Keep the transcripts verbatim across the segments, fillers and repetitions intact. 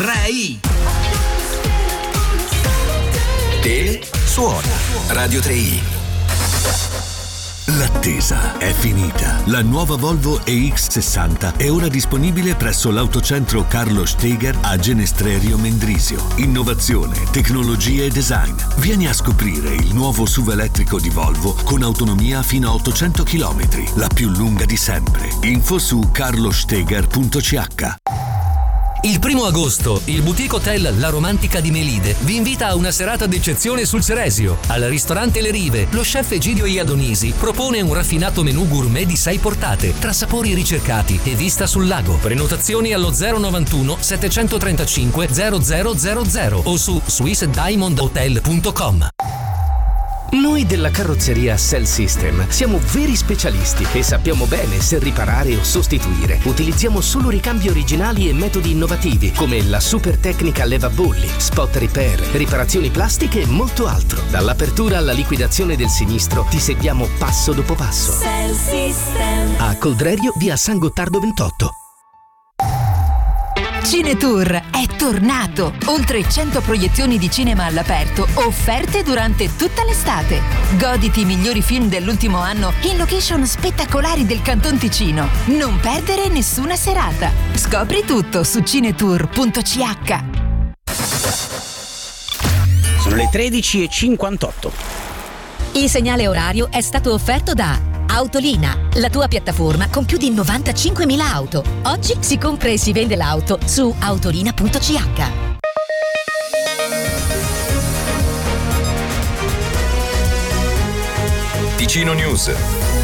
tre i. Tele suona. Radio tre i. L'attesa è finita. La nuova Volvo E X sessanta è ora disponibile presso l'autocentro Carlo Steger a Genestrerio Mendrisio. Innovazione, tecnologia e design. Vieni a scoprire il nuovo S U V elettrico di Volvo con autonomia fino a ottocento chilometri, la più lunga di sempre. Info su carlosteger punto c h. Il primo agosto, il boutique hotel La Romantica di Melide vi invita a una serata d'eccezione sul Ceresio. Al ristorante Le Rive, lo chef Egidio Iadonisi propone un raffinato menù gourmet di sei portate, tra sapori ricercati e vista sul lago. Prenotazioni allo zero novantuno settecentotrentacinque zero zero zero zero o su swiss diamond hotel punto com. Noi della carrozzeria Cell System siamo veri specialisti e sappiamo bene se riparare o sostituire. Utilizziamo solo ricambi originali e metodi innovativi come la super tecnica levabolli, spot repair, riparazioni plastiche e molto altro. Dall'apertura alla liquidazione del sinistro ti seguiamo passo dopo passo. Cell System. A Coldrerio, via San Gottardo ventotto. Cinetour è tornato! Oltre cento proiezioni di cinema all'aperto offerte durante tutta l'estate. Goditi i migliori film dell'ultimo anno in location spettacolari del Canton Ticino. Non perdere nessuna serata. Scopri tutto su cinetour punto c h. Sono le tredici e cinquantotto. Il segnale orario è stato offerto da Autolina, la tua piattaforma con più di novantacinquemila auto. Oggi si compra e si vende l'auto su autolina punto c h. Ticino News.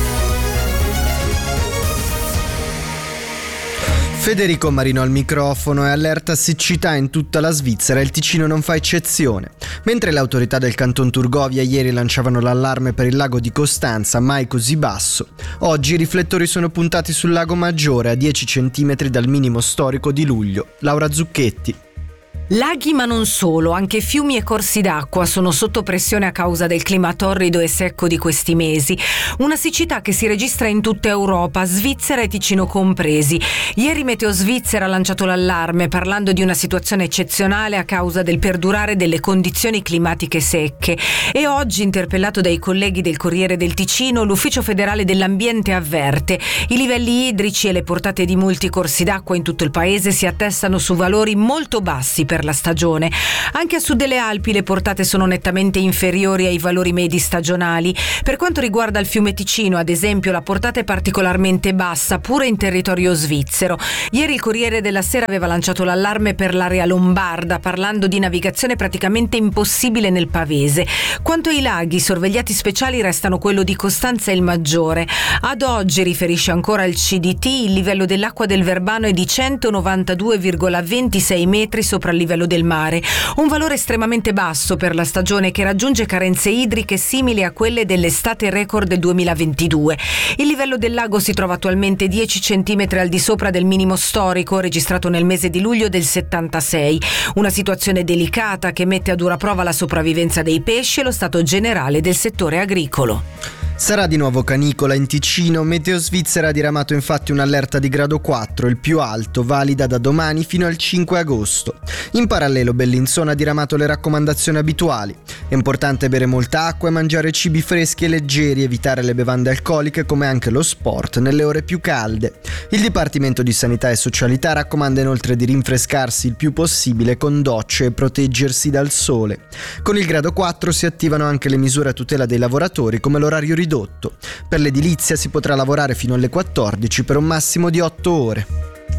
Federico Marino al microfono e allerta siccità in tutta la Svizzera, il Ticino non fa eccezione. Mentre le autorità del Canton Turgovia ieri lanciavano l'allarme per il lago di Costanza, mai così basso, oggi i riflettori sono puntati sul lago Maggiore a dieci centimetri dal minimo storico di luglio. Laura Zucchetti. Laghi ma non solo, anche fiumi e corsi d'acqua sono sotto pressione a causa del clima torrido e secco di questi mesi. Una siccità che si registra in tutta Europa, Svizzera e Ticino compresi. Ieri Meteo Svizzera ha lanciato l'allarme parlando di una situazione eccezionale a causa del perdurare delle condizioni climatiche secche. E oggi, interpellato dai colleghi del Corriere del Ticino, l'Ufficio federale dell'ambiente avverte: i livelli idrici e le portate di molti corsi d'acqua in tutto il paese si attestano su valori molto bassi per la stagione. Anche a sud delle Alpi le portate sono nettamente inferiori ai valori medi stagionali. Per quanto riguarda il fiume Ticino, ad esempio, la portata è particolarmente bassa pure in territorio svizzero. Ieri il Corriere della Sera aveva lanciato l'allarme per l'area lombarda, parlando di navigazione praticamente impossibile nel Pavese. Quanto ai laghi, sorvegliati speciali restano quello di Costanza e il Maggiore. Ad oggi, riferisce ancora il C D T, il livello dell'acqua del Verbano è di centonovantadue virgola ventisei metri sopra il livello del mare, un valore estremamente basso per la stagione che raggiunge carenze idriche simili a quelle dell'estate record del duemilaventidue. Il livello del lago si trova attualmente dieci centimetri al di sopra del minimo storico registrato nel mese di luglio del settantasei, una situazione delicata che mette a dura prova la sopravvivenza dei pesci e lo stato generale del settore agricolo. Sarà di nuovo canicola in Ticino. Meteo Svizzera ha diramato infatti un'allerta di grado quattro, il più alto, valida da domani fino al cinque agosto. In parallelo Bellinzona ha diramato le raccomandazioni abituali. È importante bere molta acqua e mangiare cibi freschi e leggeri, evitare le bevande alcoliche come anche lo sport nelle ore più calde. Il Dipartimento di Sanità e Socialità raccomanda inoltre di rinfrescarsi il più possibile con docce e proteggersi dal sole. Con il grado quattro si attivano anche le misure a tutela dei lavoratori come l'orario ridotto. Per l'edilizia si potrà lavorare fino alle quattordici per un massimo di otto ore.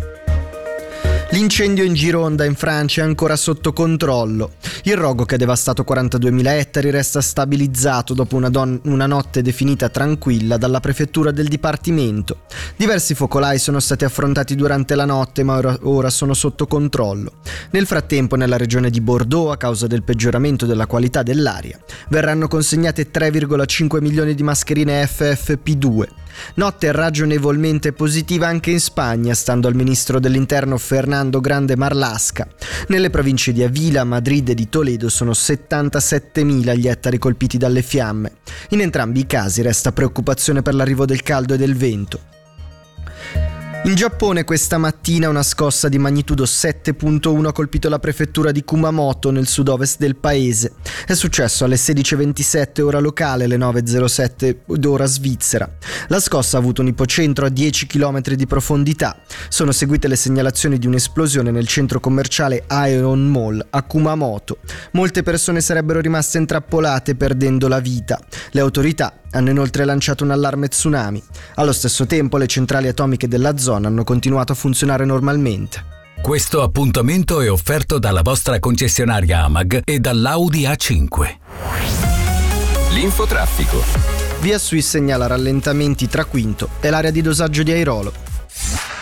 L'incendio in Gironda, in Francia, è ancora sotto controllo. Il rogo, che ha devastato quarantaduemila ettari, resta stabilizzato dopo una, don- una notte definita tranquilla dalla prefettura del dipartimento. Diversi focolai sono stati affrontati durante la notte, ma ora, ora sono sotto controllo. Nel frattempo, nella regione di Bordeaux, a causa del peggioramento della qualità dell'aria, verranno consegnate tre virgola cinque milioni di mascherine F F P due. Notte ragionevolmente positiva anche in Spagna, stando al ministro dell'interno Fernando Grande Marlasca. Nelle province di Avila, Madrid e di Toledo sono settantasettemila gli ettari colpiti dalle fiamme. In entrambi i casi resta preoccupazione per l'arrivo del caldo e del vento. In Giappone questa mattina una scossa di magnitudo sette virgola uno ha colpito la prefettura di Kumamoto nel sud-ovest del paese. È successo alle sedici e ventisette ora locale, alle nove e zero sette ora svizzera. La scossa ha avuto un ipocentro a dieci chilometri di profondità. Sono seguite le segnalazioni di un'esplosione nel centro commerciale Aeon Mall a Kumamoto. Molte persone sarebbero rimaste intrappolate perdendo la vita. Le autorità hanno inoltre lanciato un allarme tsunami. Allo stesso tempo le centrali atomiche della zona hanno continuato a funzionare normalmente. Questo appuntamento è offerto dalla vostra concessionaria Amag e dall'Audi A cinque. L'infotraffico. Via Sui segnala rallentamenti tra Quinto e l'area di dosaggio di Airolo.